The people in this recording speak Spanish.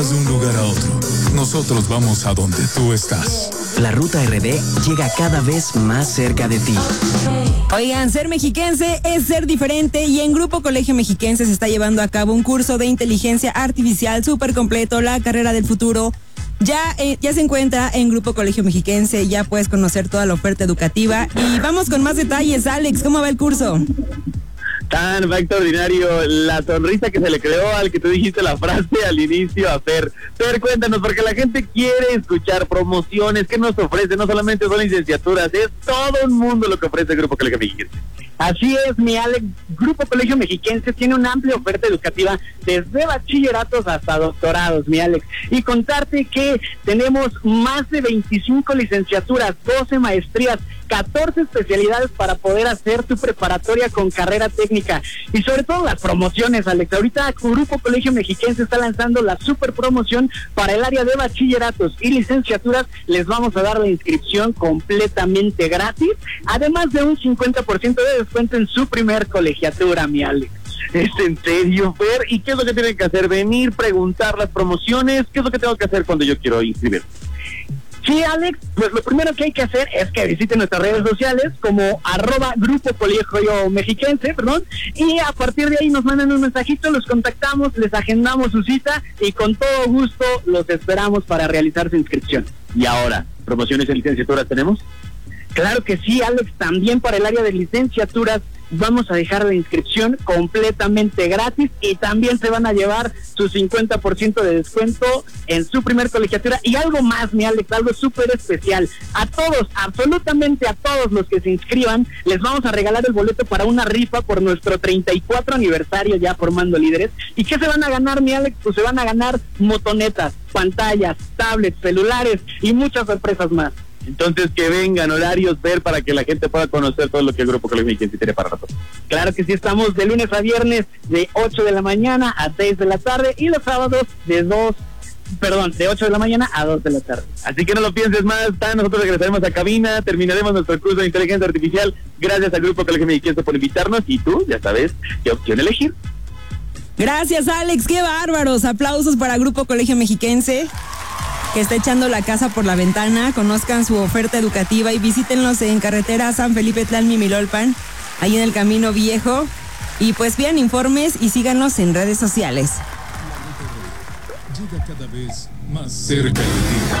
De un lugar a otro, nosotros vamos a donde tú estás. La Ruta RD llega cada vez más cerca de ti. Oigan, ser mexiquense es ser diferente y en Grupo Colegio Mexiquense se está llevando a cabo un curso de inteligencia artificial súper completo, la carrera del futuro. Ya se encuentra en Grupo Colegio Mexiquense, ya puedes conocer toda la oferta educativa y vamos con más detalles. Alex, ¿cómo va el curso? Va extraordinario la sonrisa que se le creó al que tú dijiste la frase al inicio a Fer. Fer, cuéntanos, porque la gente quiere escuchar promociones que nos ofrece, no solamente son licenciaturas, es todo un mundo lo que ofrece el Grupo Colegio Mexiquense. Así es, mi Alex. Grupo Colegio Mexiquense tiene una amplia oferta educativa desde bachilleratos hasta doctorados, mi Alex. Y contarte que tenemos más de 25 licenciaturas, 12 maestrías, 14 especialidades para poder hacer tu preparatoria con carrera técnica. Y sobre todo las promociones, Alex. Ahorita Grupo Colegio Mexiquense está lanzando la super promoción para el área de bachilleratos y licenciaturas. Les vamos a dar la inscripción completamente gratis, además de un 50% de descuento en su primer colegiatura, mi Alex. ¿Es en serio, Fer? ¿Y qué es lo que tienen que hacer? ¿Venir, preguntar las promociones? ¿Qué es lo que tengo que hacer cuando yo quiero inscribirme? Sí, Alex, pues lo primero que hay que hacer es que visiten nuestras redes sociales como @Grupo Colegio Mexiquense, y a partir de ahí nos mandan un mensajito, los contactamos, les agendamos su cita y con todo gusto los esperamos para realizar su inscripción. Y ahora, ¿promociones en licenciaturas tenemos? Claro que sí, Alex, también para el área de licenciaturas vamos a dejar la inscripción completamente gratis y también se van a llevar su 50% de descuento en su primer colegiatura. Y algo más, mi Alex, algo súper especial. A todos, absolutamente a todos los que se inscriban, les vamos a regalar el boleto para una rifa por nuestro 34 aniversario ya formando líderes. ¿Y qué se van a ganar, mi Alex? Pues se van a ganar motonetas, pantallas, tablets, celulares y muchas sorpresas más. Entonces, que vengan horarios, Ver, para que la gente pueda conocer todo lo que el Grupo Colegio Mexiquense tiene para nosotros. Claro que sí, estamos de lunes a viernes de 8 de la mañana a 6 de la tarde y los sábados de 8 de la mañana a 2 de la tarde. Así que no lo pienses más, nosotros regresaremos a cabina, terminaremos nuestro curso de inteligencia artificial. Gracias al Grupo Colegio Mexiquense por invitarnos y tú ya sabes qué opción elegir. Gracias, Alex, qué bárbaros. Aplausos para Grupo Colegio Mexiquense, que está echando la casa por la ventana. Conozcan su oferta educativa y visítenlos en carretera San Felipe Tlalmi-Milolpan, ahí en el Camino Viejo. Y pues vean informes y síganos en redes sociales. Llega cada vez más cerca de ti.